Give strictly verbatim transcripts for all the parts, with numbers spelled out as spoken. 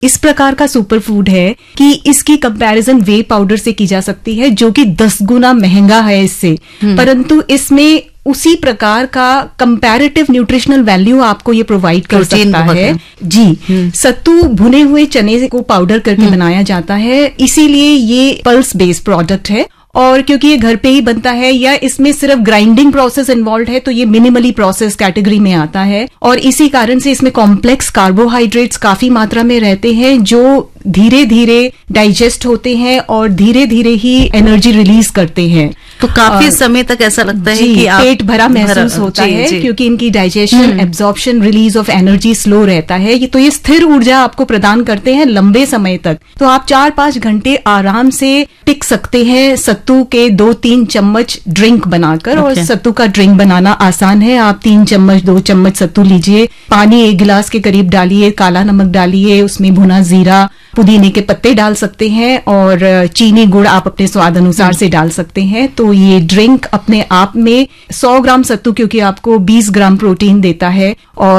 इस प्रकार का सुपर फूड है कि इसकी कंपैरिजन वे पाउडर से की जा सकती है, जो कि दस गुना महंगा है इससे, परंतु इसमें उसी प्रकार का कंपैरेटिव न्यूट्रिशनल वैल्यू आपको ये प्रोवाइड कर सकता है। जी, सत्तू भुने हुए चने को पाउडर करके बनाया जाता है, इसीलिए ये पल्स बेस्ड प्रोडक्ट है। और क्योंकि ये घर पे ही बनता है या इसमें सिर्फ ग्राइंडिंग प्रोसेस इन्वॉल्व है, तो ये मिनिमली प्रोसेस कैटेगरी में आता है। और इसी कारण से इसमें कॉम्प्लेक्स कार्बोहाइड्रेट्स काफी मात्रा में रहते हैं, जो धीरे धीरे डाइजेस्ट होते हैं और धीरे धीरे ही एनर्जी रिलीज करते हैं। तो काफी समय तक ऐसा लगता है कि आप पेट भरा महसूस होता है, क्योंकि इनकी digestion, absorption, release of energy slow रहता है। ये तो ये स्थिर ऊर्जा आपको प्रदान करते हैं लंबे समय तक। तो आप चार पांच घंटे आराम से टिक सकते हैं सत्तू के दो तीन चम्मच ड्रिंक बनाकर। और सत्तू का ड्रिंक बनाना आसान है। आप तीन चम्मच दो चम्मच सत्तू लीजिए, पानी एक गिलास के करीब डालिए, काला नमक डालिए, उसमें भुना जीरा, पुदीने के पत्ते डाल सकते हैं और चीनी गुड़ आप अपने स्वाद अनुसार से डाल सकते हैं। तो ये ड्रिंक अपने आप में सौ ग्राम सत्तू क्योंकि आपको बीस ग्राम प्रोटीन देता है,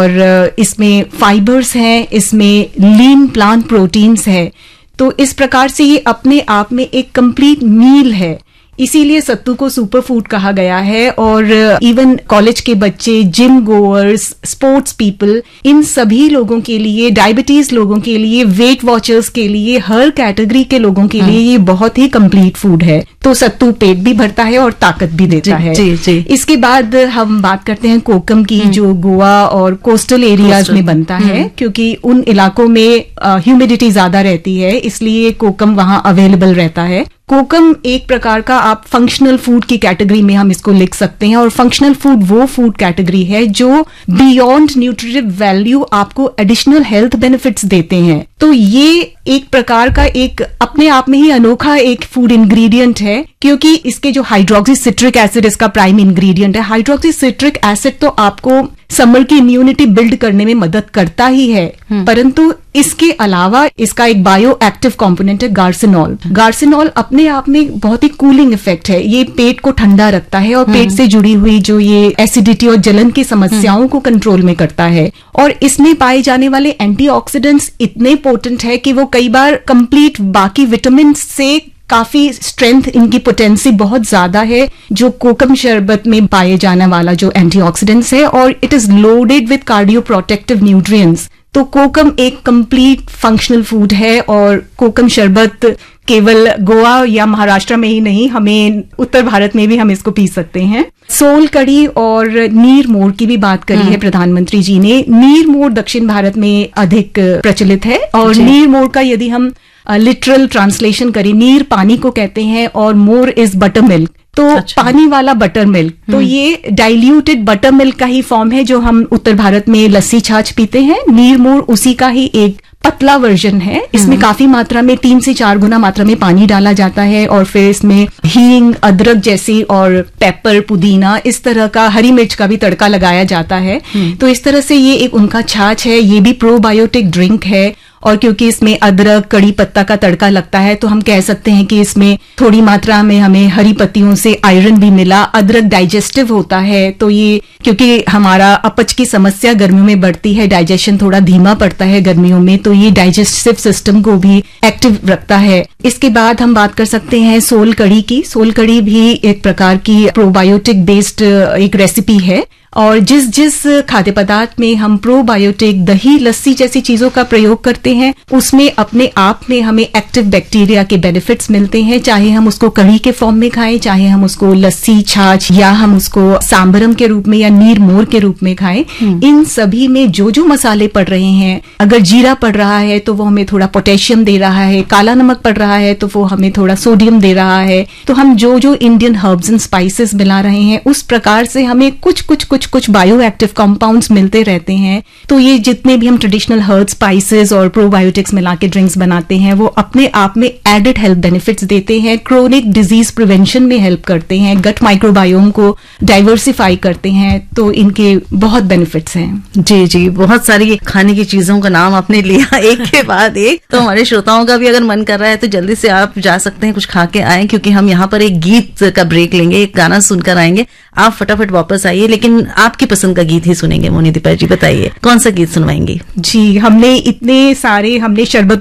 और इसमें फाइबर्स हैं, इसमें लीन प्लांट प्रोटीन्स है। तो इस प्रकार से ये अपने आप में एक कंप्लीट मील है, इसीलिए सत्तू को सुपर फूड कहा गया है। और इवन कॉलेज के बच्चे, जिम गोअर्स, स्पोर्ट्स पीपल, इन सभी लोगों के लिए, डायबिटीज लोगों के लिए, वेट वॉचर्स के लिए, हर कैटेगरी के लोगों के लिए ये बहुत ही कंप्लीट फूड है। तो सत्तू पेट भी भरता है और ताकत भी देता जी, है जी, जी. इसके बाद हम बात करते हैं कोकम की, जो गोवा और कोस्टल एरियाज में बनता है, क्योंकि उन इलाकों में ह्यूमिडिटी ज्यादा रहती है, इसलिए कोकम वहां अवेलेबल रहता है। कोकम एक प्रकार का आप फंक्शनल फूड की कैटेगरी में हम इसको लिख सकते हैं। और फंक्शनल फूड वो फूड कैटेगरी है जो बियॉन्ड न्यूट्रिटिव वैल्यू आपको एडिशनल हेल्थ बेनिफिट्स देते हैं। तो ये एक प्रकार का एक अपने आप में ही अनोखा एक फूड इंग्रेडिएंट है, क्योंकि इसके जो हाइड्रोक्सी सिट्रिक एसिड इसका प्राइम इंग्रेडिएंट है। हाइड्रोक्सी सिट्रिक एसिड तो आपको समर की इम्यूनिटी बिल्ड करने में मदद करता ही है, परंतु इसके अलावा इसका एक बायो एक्टिव कॉम्पोनेंट है गार्सिनॉल। गार्सिनॉल अपने आप में बहुत ही कूलिंग इफेक्ट है, ये पेट को ठंडा रखता है और पेट से जुड़ी हुई जो ये एसिडिटी और जलन की समस्याओं को कंट्रोल में करता है। और इसमें पाए जाने वाले एंटीऑक्सीडेंट्स इतने पोटेंट है कि वो कई बार कंप्लीट बाकी विटामिन से काफी स्ट्रेंथ, इनकी पोटेंसी बहुत ज्यादा है, जो कोकम शरबत में पाए जाने वाला जो एंटीऑक्सीडेंट्स है। और it is loaded with cardio protective nutrients. तो कोकम एक कंप्लीट फंक्शनल फूड है। और कोकम शरबत केवल गोवा या महाराष्ट्र में ही नहीं, हमें उत्तर भारत में भी हम इसको पी सकते हैं। सोल कड़ी और नीर मोर की भी बात करी है प्रधानमंत्री जी ने। नीर मोर दक्षिण भारत में अधिक प्रचलित है। और नीर मोर का यदि हम लिटरल ट्रांसलेशन करें, नीर पानी को कहते हैं और मोर इज बटर मिल्क, तो अच्छा। पानी वाला बटर मिल्क, तो ये डाइल्यूटेड बटर मिल्क का ही फॉर्म है जो हम उत्तर भारत में लस्सी छाछ पीते हैं। नीर मोर उसी का ही एक पतला वर्जन है। इसमें काफी मात्रा में तीन से चार गुना मात्रा में पानी डाला जाता है और फिर इसमें हींग, अदरक जैसी और पेपर, पुदीना, इस तरह का, हरी मिर्च का भी तड़का लगाया जाता है। तो इस तरह से ये एक उनका छाछ है। ये भी प्रोबायोटिक ड्रिंक है। और क्योंकि इसमें अदरक, कड़ी पत्ता का तड़का लगता है, तो हम कह सकते हैं कि इसमें थोड़ी मात्रा में हमें हरी पत्तियों से आयरन भी मिला। अदरक डाइजेस्टिव होता है, तो ये क्योंकि हमारा अपच की समस्या गर्मियों में बढ़ती है, डाइजेशन थोड़ा धीमा पड़ता है गर्मियों में, तो ये डाइजेस्टिव सिस्टम को भी एक्टिव रखता है। इसके बाद हम बात कर सकते हैं सोल कड़ी की। सोल कड़ी भी एक प्रकार की प्रोबायोटिक बेस्ड एक रेसिपी है। और जिस जिस खाद्य पदार्थ में हम प्रोबायोटिक, दही, लस्सी जैसी चीजों का प्रयोग करते हैं, उसमें अपने आप में हमें एक्टिव बैक्टीरिया के बेनिफिट्स मिलते हैं। चाहे हम उसको कढ़ी के फॉर्म में खाएं, चाहे हम उसको लस्सी, छाछ, या हम उसको सांबरम के रूप में या नीर मोर के रूप में खाएं। इन सभी में जो जो मसाले पड़ रहे हैं, अगर जीरा पड़ रहा है तो वो हमें थोड़ा पोटेशियम दे रहा है, काला नमक पड़ रहा है तो वो हमें थोड़ा सोडियम दे रहा है। तो हम जो जो इंडियन हर्ब्स एंड स्पाइसेस मिला रहे हैं, उस प्रकार से हमें कुछ कुछ कुछ कुछ बायो एक्टिव कंपाउंड्स मिलते रहते हैं। तो ये जितने भी हम ट्रेडिशनल हर्ब, स्पाइसेस और प्रोबायोटिक्स मिला के ड्रिंक्स बनाते हैं, वो अपने आप में एडेड हेल्थ बेनिफिट्स देते हैं, क्रोनिक डिजीज प्रिवेंशन में हेल्प करते हैं, गट माइक्रोबायोम को डाइवर्सिफाई करते हैं। तो इनके बहुत बेनिफिट्स हैं। जी जी, बहुत सारी खाने की चीजों का नाम आपने लिया एक के बाद एक। तो हमारे श्रोताओं का भी अगर मन कर रहा है तो जल्दी से आप जा सकते हैं, कुछ खा के आए, क्योंकि हम यहाँ पर एक गीत का ब्रेक लेंगे, एक गाना सुनकर आएंगे। आप फटाफट वापस आइए। लेकिन आपकी पसंद का गीत ही सुनेंगे मोनी दीपा जी, बताइए कौन सा गीत सुनवाएंगी? जी, हमने इतने सारे हमने शरबत